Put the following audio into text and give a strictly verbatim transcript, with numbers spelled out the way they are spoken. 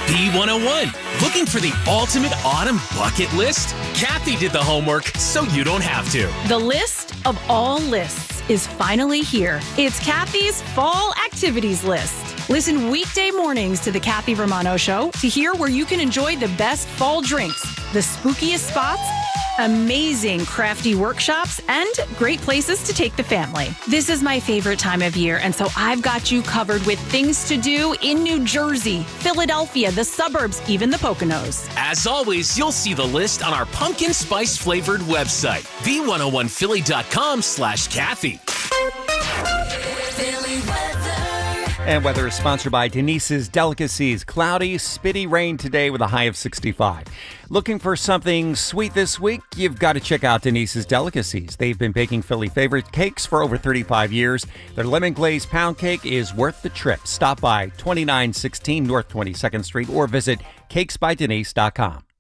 B one oh one. Looking for the ultimate autumn bucket list? Kathy did the homework so you don't have to. The list of all lists is finally here. It's Kathy's Fall Activities List. Listen weekday mornings to the Kathy Romano Show to hear where you can enjoy the best fall drinks, the spookiest spots, amazing crafty workshops, and great places to take the family. This is my favorite time of year, and so I've got you covered with things to do in New Jersey, Philadelphia, the suburbs, even the Poconos. As always, you'll see the list on our pumpkin spice flavored website, B one oh one Philly dot com slash Kathy. Philly weather. And weather is sponsored by Denise's Delicacies. Cloudy, spitty rain today with a high of sixty-five. Looking for something sweet this week? You've got to check out Denise's Delicacies. They've been baking Philly favorite cakes for over thirty-five years. Their lemon glazed pound cake is worth the trip. Stop by twenty-nine sixteen North twenty-second Street or visit cakes by denise dot com.